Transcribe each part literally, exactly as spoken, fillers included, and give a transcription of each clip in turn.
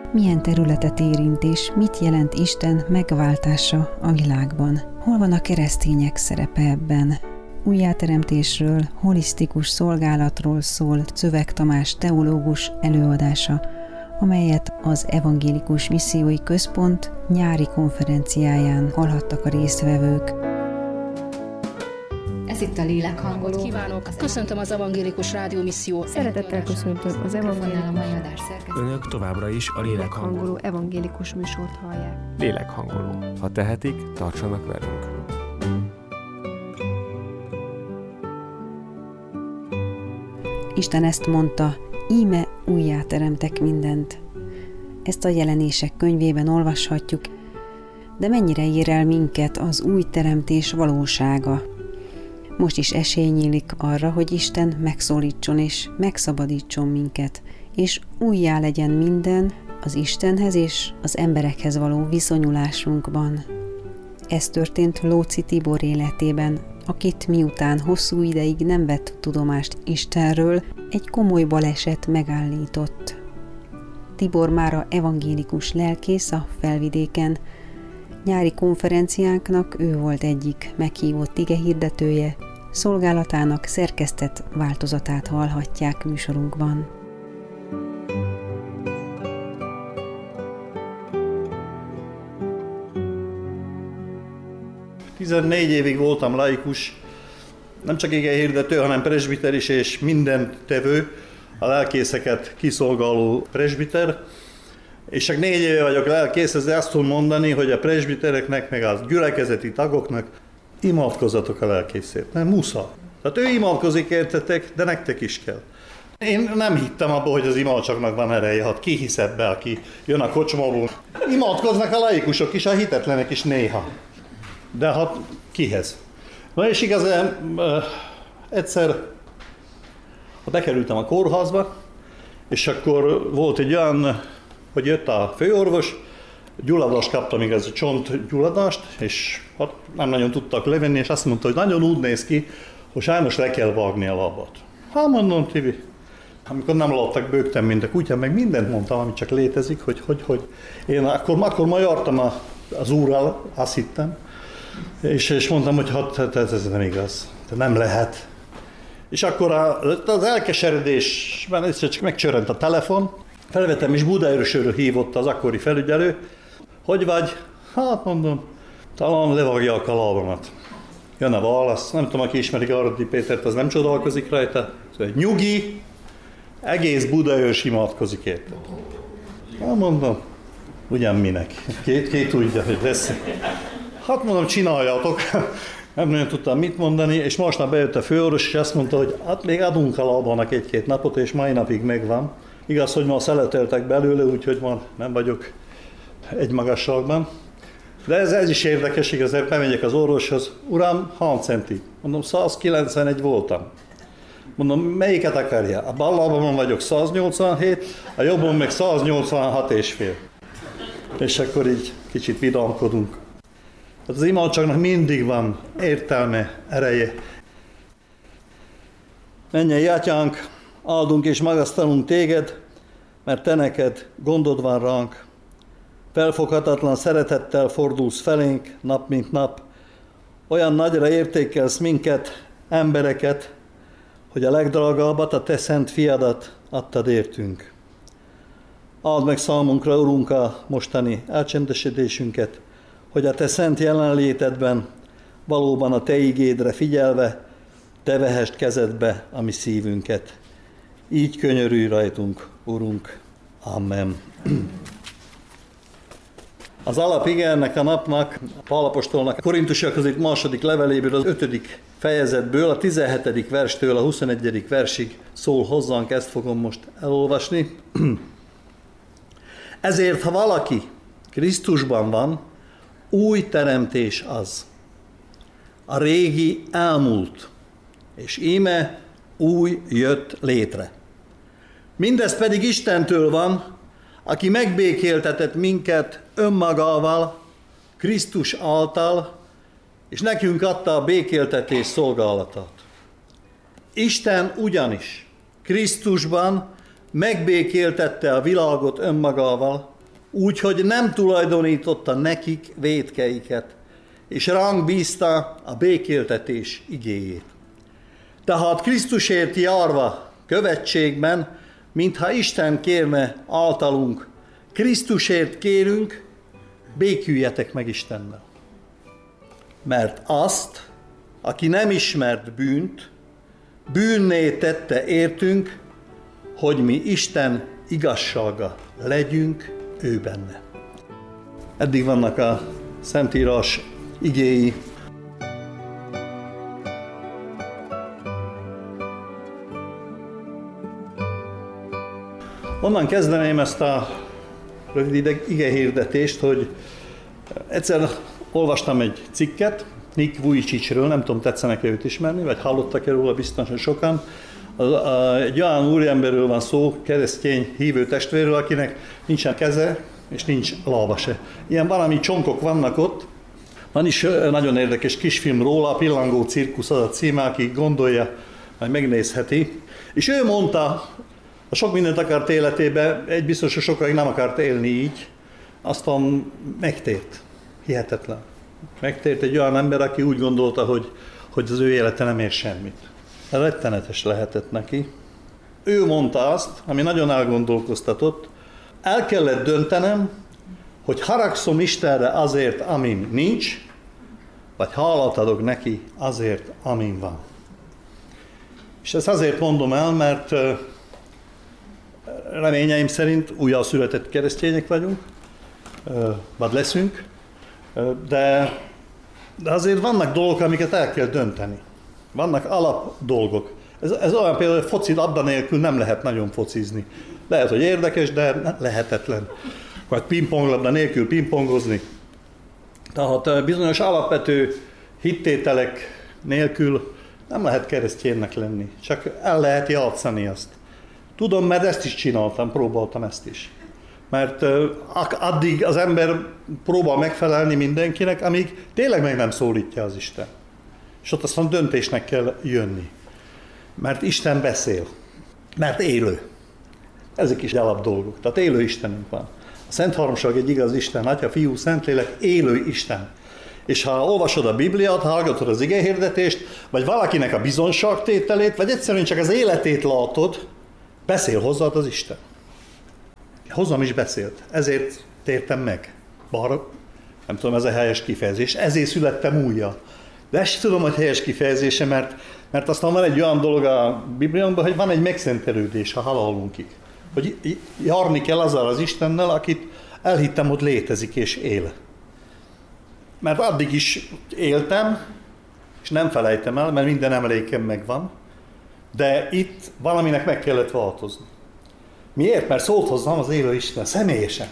Milyen területet érint és mit jelent Isten megváltása a világban? Hol van a keresztények szerepe ebben? Újjáteremtésről, holisztikus szolgálatról szól Szöveg Tamás teológus előadása, amelyet az Evangélikus Missziói Központ nyári konferenciáján hallhattak a résztvevők. Ez itt a lélekhangoló. Kívánok! Köszöntöm az Evangélikus Rádió Misszió. Szeretettel köszöntöm az Evangélikus. Önök továbbra is a lélekhangoló evangélikus műsort hallják. Lélekhangoló. Ha tehetik, tartsanak velünk. Isten ezt mondta, íme újjáteremtek mindent. Ezt a Jelenések könyvében olvashatjuk, de mennyire ér el minket az új teremtés valósága? Most is esély nyílik arra, hogy Isten megszólítson és megszabadítson minket, és újjá legyen minden az Istenhez és az emberekhez való viszonyulásunkban. Ez történt Lóczy Tibor életében, akit miután hosszú ideig nem vett tudomást Istenről, egy komoly baleset megállított. Tibor mára evangélikus lelkész a Felvidéken. Nyári konferenciánknak ő volt egyik meghívott igehirdetője, szolgálatának szerkesztett változatát hallhatják műsorunkban. tizennégy évig voltam laikus, nem csak igehirdető, hanem presbiter is, és minden tevő, a lelkészeket kiszolgáló presbiter. És csak négy éve vagyok lelkész, ezzel azt tudom mondani, hogy a presbitereknek, meg a gyülekezeti tagoknak imádkozzatok a lelkészért, nem muszáj. Tehát ő imádkozik értetek, de nektek is kell. Én nem hittem abba, hogy az imádságnak van ereje, hát ki hisz ebbe, aki jön a kocsmából. Imádkoznak a laikusok is, a hitetlenek is néha. De hát kihez? Na és igazán egyszer bekerültem a kórházba, és akkor volt egy olyan, hogy jött a főorvos, gyulladást kaptam, igaz, a csontgyulladást, és hát nem nagyon tudtak levenni, és azt mondta, hogy nagyon úgy néz ki, hogy sajnos le kell vágni a lábat. Hát mondom, Tibi, amikor nem láttak, bőgtem, mint a kutya, meg mindent mondtam, ami csak létezik, hogy, hogy, hogy én akkor, akkor ma jártam a, az úrral, azt hittem, és, és mondtam, hogy hát ez, ez nem igaz, ez nem lehet. És akkor az elkeseredésben egyszer csak megcsörrent a telefon, felvettem, és Budaörsről hívott az akkori felügyelő. Hogy vagy? Hát mondom, talán levágják a lábamat. Jön a válasz, nem tudom, aki ismerik Aradi Pétert, az nem csodálkozik rajta. Szóval, nyugi, egész Budaörs imádkozik érted. Hát mondom, ugyan minek? Két, két tudja, hogy lesz. Hát mondom, csináljátok. Nem nagyon tudtam mit mondani, és másnap bejött a főorvos, és azt mondta, hogy hát még adunk a lábának egy-két napot, és mai napig megvan. Igaz, hogy ma szeleteltek belőle, úgyhogy ma nem vagyok egy magasságban. De ez, ez is érdekes, igaz, bemegyek az orvoshoz. Uram, hány centi? Mondom, száz kilencvenegy voltam. Mondom, melyiket akarja? A bal lábamon vagyok száz nyolcvanhét, a jobbon meg száz nyolcvanhat és fél. És akkor így kicsit vidámkodunk. Az imádságnak mindig van értelme, ereje. Mennyei Atyánk, áldunk és magasztalunk téged, mert te neked gondod van ránk. Felfoghatatlan szeretettel fordulsz felénk nap mint nap. Olyan nagyra értékelsz minket, embereket, hogy a legdrágábbat, a te szent fiadat adtad értünk. Áld meg számunkra, Urunk, a mostani elcsendesedésünket, hogy a te szent jelenlétedben valóban a te igédre figyelve te vehest kezedbe a mi szívünket. Így könyörülj rajtunk, Urunk. Amen. Az alapige ennek a napnak, Pál apostolnak a Korintusiakhoz itt második leveléből, az ötödik fejezetből, a tizenhetedik verstől a huszonegyedik versig szól hozzánk, ezt fogom most elolvasni. Ezért, ha valaki Krisztusban van, új teremtés az. A régi elmúlt, és íme új jött létre. Mindez pedig Istentől van, aki megbékéltetett minket önmagával, Krisztus által, és nekünk adta a békéltetés szolgálatát. Isten ugyanis Krisztusban megbékéltette a világot önmagával, úgyhogy nem tulajdonította nekik vétkeiket, és ránk bízta a békéltetés igéjét. Tehát Krisztusért járva követségben, mintha Isten kérne általunk, Krisztusért kérünk, béküljetek meg Istennel. Mert azt, aki nem ismert bűnt, bűnné tette értünk, hogy mi Isten igazsága legyünk ő benne. Eddig vannak a Szentírás igéi. Onnan kezdeném ezt a rövid igehirdetést, hogy egyszer olvastam egy cikket Nick Vujicicről, nem tudom, tetszenek-e őt ismerni, vagy hallottak-e róla biztosan sokan. Egy olyan úriemberről van szó, keresztény hívő testvérről, akinek nincsen keze, és nincs lába se. Ilyen valami csonkok vannak ott. Van is nagyon érdekes kisfilm róla, a Pillangó cirkusz az a címe, aki gondolja, majd megnézheti. És ő mondta, ha sok mindent akart életébe, egy biztos, hogy sokáig nem akart élni így, aztán megtért. Hihetetlen. Megtért egy olyan ember, aki úgy gondolta, hogy, hogy az ő élete nem ér semmit. Rettenetes lehetett neki. Ő mondta azt, ami nagyon elgondolkoztatott, el kellett döntenem, hogy haragszom Istenre azért, amin nincs, vagy hálát adok neki azért, amin van. És ezt azért mondom el, mert reményeim szerint újjászületett keresztények vagyunk, vagy leszünk, de, de azért vannak dolgok, amiket el kell dönteni. Vannak alap dolgok. Ez, ez olyan például, hogy foci labda nélkül nem lehet nagyon focizni. Lehet, hogy érdekes, de lehetetlen. Vagy pingponglabda nélkül pingpongozni. Tehát bizonyos alapvető hittételek nélkül nem lehet kereszténynek lenni. Csak el lehet játszani azt. Tudom, mert ezt is csináltam, próbáltam ezt is. Mert addig az ember próbál megfelelni mindenkinek, amíg tényleg meg nem szólítja az Isten. És ott aztán döntésnek kell jönni. Mert Isten beszél. Mert élő. Ezek is alap dolgok. Tehát élő Istenünk van. A Szent Háromság egy igaz Isten, Atya, Fiú, Szentlélek, élő Isten. És ha olvasod a Bibliát, hallgatod az igehirdetést, vagy valakinek a bizonságtételét, vagy egyszerűen csak az életét látod, beszél hozzád az Isten. Hozzám is beszélt. Ezért tértem meg. Bár nem tudom, ez a helyes kifejezés. Ezért születtem újra. De ezt tudom, hogy helyes kifejezése, mert, mert aztán van egy olyan dolog a Bibliánkban, hogy van egy megszentelődés a halálunkig. Hogy járni kell azzal az Istennel, akit elhittem, hogy létezik és él. Mert addig is éltem, és nem felejtem el, mert minden emlékem megvan, de itt valaminek meg kellett változni. Miért? Mert szólt hozzám az élő Isten, személyesen.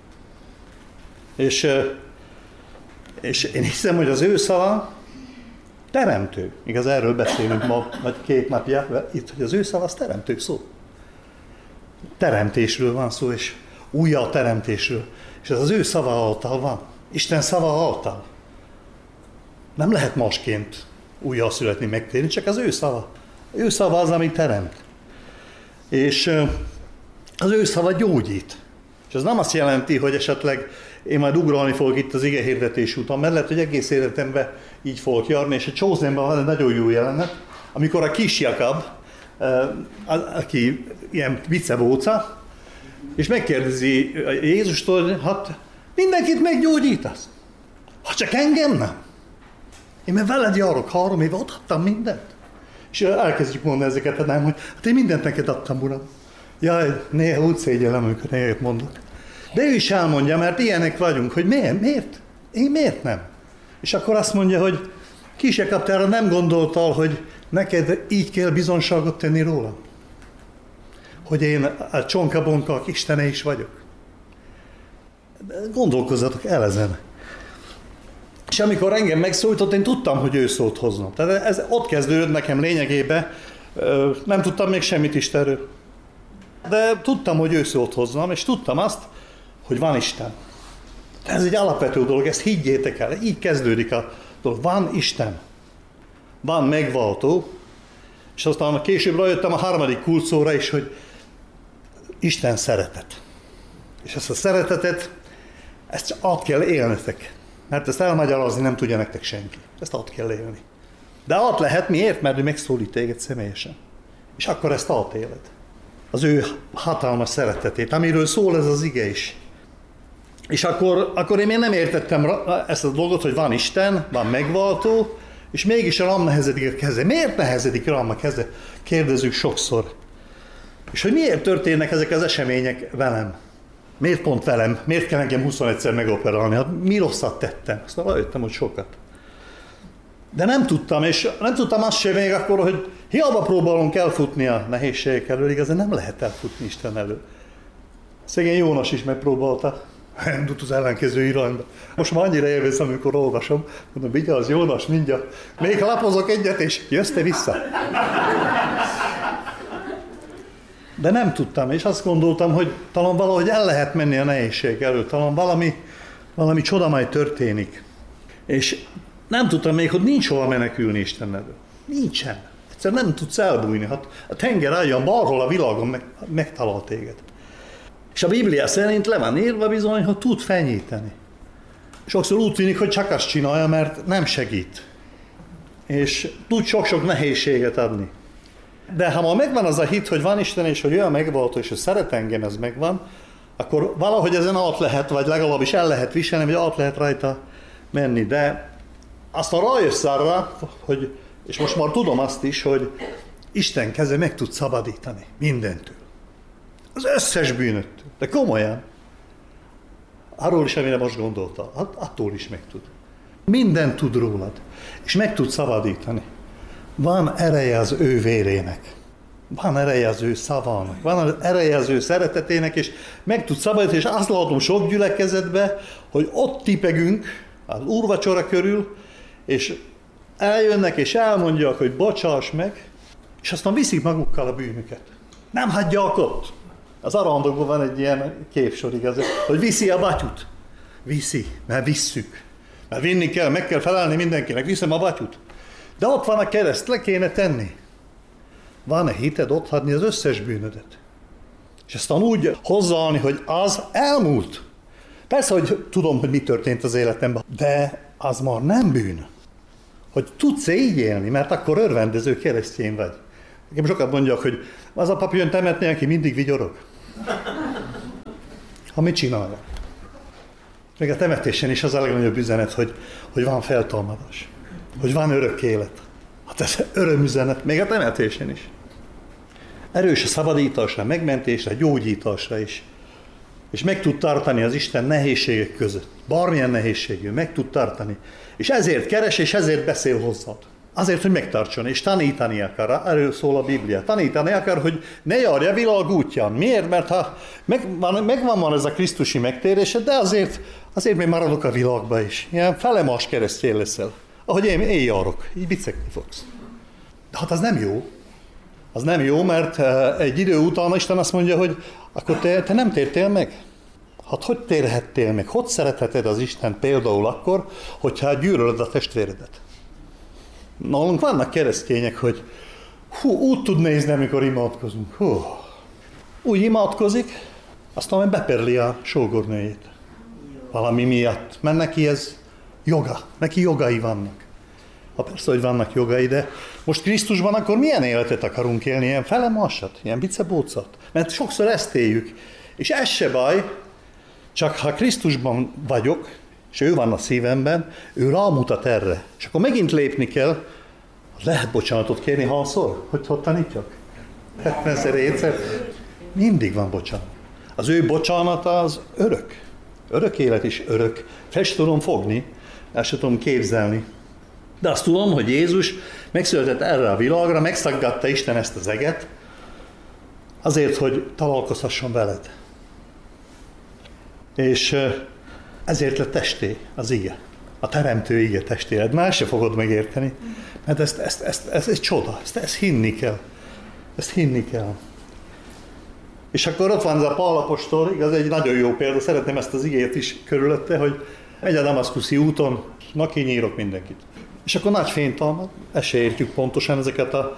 És, és én hiszem, hogy az ő szava teremtő. Igaz, erről beszélünk ma, vagy két napja, itt, hogy az ő szava az teremtő szó. Teremtésről van szó, és újjá teremtésről. És ez az ő szava által van. Isten szava által. Nem lehet másként újjá születni, megtérni, csak az ő szava. Ő szava az, ami teremt. És az ő szava gyógyít. És ez nem azt jelenti, hogy esetleg én majd ugrálni fogok itt az igehirdetés után, mert lehet, hogy egész életemben így fogok járni, és a Chosenben van egy nagyon jó jelenet, amikor a kis Jakab, aki ilyen viccebóca, és megkérdezi Jézustól, hát mindenkit meggyógyítasz. Ha csak engem nem. Én mert veled járok három éve, odaadtam mindent. És elkezdjük mondani ezeket, hát nem, hogy hát én mindent neked adtam, uram. Jaj, néha úgy szégyellem, amikor néha mondok. De ő is elmondja, mert ilyenek vagyunk, hogy miért? Miért? Én miért nem? És akkor azt mondja, hogy kis Jakab, te arra nem gondoltál, hogy neked így kell bizonságot tenni rólam? Hogy én a csonkabonkak istene is vagyok? Gondolkozzatok el ezen. És amikor engem megszólított, én tudtam, hogy ő szólt hoznom. Tehát ez ott kezdődött nekem lényegében, nem tudtam még semmit Istenről. De tudtam, hogy ő szólt hozzám, és tudtam azt, hogy van Isten. Ez egy alapvető dolog, ezt higgyétek el, így kezdődik a dolog. Van Isten. Van megváltó, és aztán később rájöttem a harmadik kulcsszóra is, hogy Isten szeretet. És ezt a szeretetet, ezt csak át kell élnetek. Mert ezt elmagyarázni nem tudja nektek senki. Ezt át kell élni. De át lehet, miért? Mert ő megszólít téged személyesen. És akkor ezt átéled. Az ő hatalmas szeretetét, amiről szól ez az ige is. És akkor, akkor én még nem értettem ezt a dolgot, hogy van Isten, van megváltó, és mégis rám nehezedik a keze. Miért nehezedik rám a keze? Kérdezzük sokszor. És hogy miért történnek ezek az események velem? Miért pont velem? Miért kell engem huszonegyszer megoperálni? Hát mi rosszat tettem? Aztán rájöttem, hogy sokat. De nem tudtam, és nem tudtam azt sem még akkor, hogy hiába próbálunk elfutni a nehézségek elől, igazán nem lehet elfutni Isten elől. Szegény Jónas is megpróbálta, elindult az ellenkező irányba. Most már annyira élvezem, amikor olvasom, mondom, vigyázz Jónas, mindjárt, még lapozok egyet, és jössz te vissza. De nem tudtam, és azt gondoltam, hogy talán valahogy el lehet menni a nehézség elől, talán valami, valami csoda majd történik. És nem tudtam még, hogy nincs hova menekülni Isten elől. Nincsen. Egyszerűen nem tudsz elbújni. Hát a tenger álljon balról a világon meg, megtalál téged. És a Biblia szerint le van írva bizony, hogy tud fenyíteni. Sokszor úgy tűnik, hogy csak azt csinálja, mert nem segít. És tud sok-sok nehézséget adni. De ha ma megvan az a hit, hogy van Isten, és hogy olyan megváltó, és hogy szeret engem, ez megvan, akkor valahogy ezen át lehet, vagy legalábbis el lehet viselni, vagy át lehet rajta menni. De aztán rájössz arra, hogy, és most már tudom azt is, hogy Isten keze meg tud szabadítani mindentől. Az összes bűnöttől. De komolyan. Arról is, amire most gondolta, attól is meg tud. Mindent tud rólad, és meg tud szabadítani. Van ereje az ő vérének. Van ereje az ő szavának. Van ereje az ő szeretetének, és meg tud szabadítani, és azt látom sok gyülekezetben, hogy ott tipegünk az úrvacsora körül, és eljönnek, és elmondják, hogy bocsáss meg, és aztán viszik magukkal a bűnüket. Nem hagyják ott. Az arandokban van egy ilyen képsor, igaz, hogy viszi a batyut. Viszi, mert visszük. Mert vinni kell, meg kell felelni mindenkinek, viszem a batyut. De ott van a kereszt, le kéne tenni. Van-e hited ott hagyni az összes bűnödet? És aztán úgy hozzáállni, hogy az elmúlt. Persze, hogy tudom, hogy mi történt az életemben, de az már nem bűn. Hogy tudsz-e így élni, mert akkor örvendező keresztény vagy. Nekem sokat mondják, hogy az a pap jön temetni, aki mindig vigyorog. Ha mit csinálja? Még a temetésen is az a legnagyobb üzenet, hogy, hogy van feltámadás. Hogy van örök élet. Hát ez örömüzenet, még a temetésen is. Erős a szabadításra, megmentésre, gyógyításra is. És meg tud tartani az Isten nehézségek között. Bármilyen nehézségű, meg tud tartani. És ezért keres, és ezért beszél hozzád. Azért, hogy megtartson, és tanítani akar. Erről szól a Biblia. Tanítani akar, hogy ne járja a világ útján. Miért? Mert ha megvan, megvan van ez a krisztusi megtérése, de azért, azért még maradok a világba is. Ilyen felemás keresztény leszel. Ahogy én, én járok, így bicegni fogsz. De hát az nem jó. Az nem jó, mert egy idő után Isten azt mondja, hogy akkor te, te nem tértél meg. Hát hogy térhettél meg? Hogy szeretheted az Isten például akkor, hogyha gyűlölöd a testvéredet? Nálunk vannak keresztények, hogy hú, úgy tud nézni, amikor imádkozunk. Hú. Úgy imádkozik, aztán majd beperli a sógornőjét. Valami miatt. Mert neki ez joga. Neki jogai vannak. Ha persze, hogy vannak jogai, de most Krisztusban akkor milyen életet akarunk élni? Ilyen felemásat? Ilyen bicebócat? Mert sokszor ezt éljük. És ez se baj, csak ha Krisztusban vagyok, és ő van a szívemben, ő rámutat erre. És akkor megint lépni kell, lehet bocsánatot kérni halszor, hogy hogy tanítjak? hetvenszer, hétszer. Mindig van bocsánat. Az ő bocsánata az örök. Örök élet is örök. Fel sem tudom fogni, el sem tudom képzelni. De azt tudom, hogy Jézus megszületett erre a világra, megszaggatta Isten ezt az eget, azért, hogy találkozhasson veled. És ezért lett testé az ige. A teremtő ige testé. Már se fogod megérteni, mert ezt, ezt, ezt, ez egy csoda, ezt, ezt hinni kell. Ezt hinni kell. És akkor ott van ez a Pál apostol, igaz, egy nagyon jó példa, szeretném ezt az igét is körülötte, hogy megy a damaszkuszi úton, na kinyírok mindenkit. És akkor nagy fénytámad, ezt se értjük pontosan ezeket a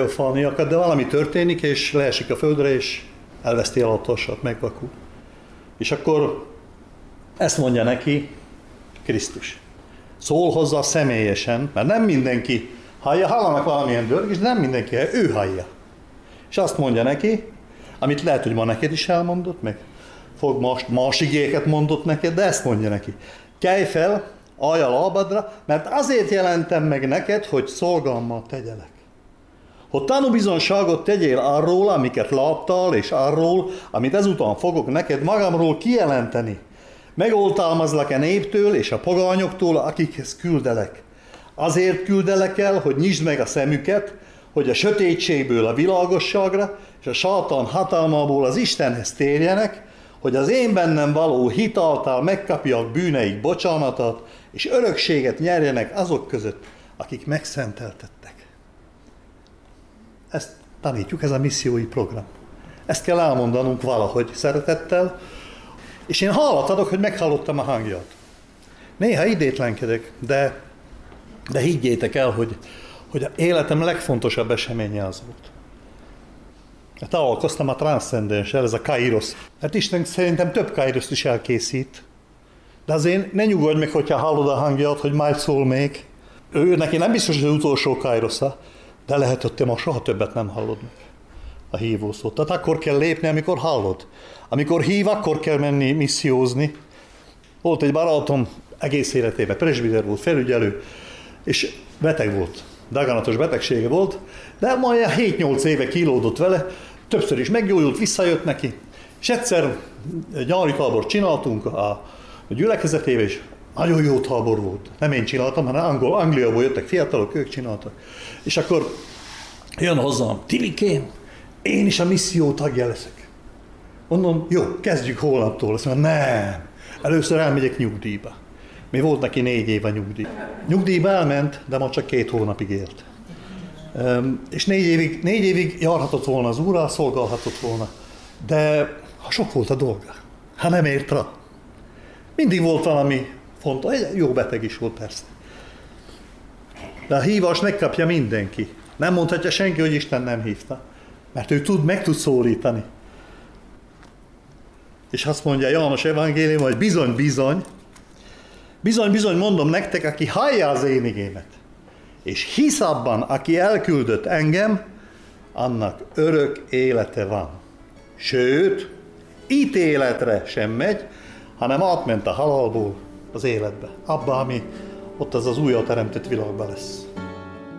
teofániakat, de valami történik, és leesik a földre, és elveszti a autósat, megvakul. És akkor ezt mondja neki Krisztus. Szól hozzá személyesen, mert nem mindenki hallja, hallanak valamilyen dörgés, de nem mindenki, ő hallja. És azt mondja neki, amit lehet, hogy ma neked is elmondott, meg fog most más igéket mondott neked, de ezt mondja neki. Kelj fel, állj a lábadra, mert azért jelentem meg neked, hogy szolgalmat tegyelek. Hogy tanúbizonyságot tegyél arról, amiket láttál, és arról, amit ezután fogok neked magamról kijelenteni. Megoltalmazlak-e néptől és a pogányoktól, akikhez küldelek. Azért küldelek el, hogy nyisd meg a szemüket, hogy a sötétségből a világosságra, és a sátán hatalmából az Istenhez térjenek, hogy az én bennem való hit által megkapják bűneik bocsánatát, és örökséget nyerjenek azok között, akik megszenteltettek. Ezt tanítjuk, ez a missziói program. Ezt kell elmondanunk valahogy szeretettel, és én hallat adok, hogy meghallottam a hangját. Néha idétlenkedek, de, de higgyétek el, hogy, hogy a életem legfontosabb eseménye az volt. Találkoztam a transzcendenssel, ez a kairos. Hát Isten szerintem több kairoszt is elkészít, de azért ne nyugodj meg, hogyha hallod a hangját, hogy majd szól még. Ő neki nem biztos, hogy az utolsó kairosza, de lehet, hogy te ma soha többet nem hallod meg a hívószót. Tehát akkor kell lépni, amikor hallod. Amikor hív, akkor kell menni missziózni. Volt egy barátom, egész életében presbiter volt, felügyelő, és beteg volt. Daganatos betegsége volt, de majd hét-nyolc éve kilódott vele, többször is meggyógyult, visszajött neki, és egyszer nyári tábort csináltunk a gyülekezetébe, és nagyon jó tábor volt. Nem én csináltam, hanem Angol, Angliából jöttek fiatalok, ők csináltak. És akkor jön hozzám, Tilikém, én is a misszió tagja leszek. Mondom, jó, kezdjük holnaptól. Azt mondom, nem, először elmegyek nyugdíjba. Mi volt neki négy éve nyugdíj. Nyugdíjba elment, de ma csak két hónapig élt. És négy évig, négy évig járhatott volna az úrral, szolgálhatott volna. De ha sok volt a dolga, ha nem ért rá. Mindig volt valami fontos, egy jó beteg is volt persze. De a hívást megkapja mindenki. Nem mondhatja senki, hogy Isten nem hívta. Mert ő tud, meg tud szólítani. És azt mondja János evangélium, hogy bizony, bizony, bizony, bizony mondom nektek, aki hallja az én igémet, és hisz abban, aki elküldött engem, annak örök élete van. Sőt, ítéletre sem megy, hanem átment a halálból az életbe. Abba, ami ott az az újjáteremtett világban lesz.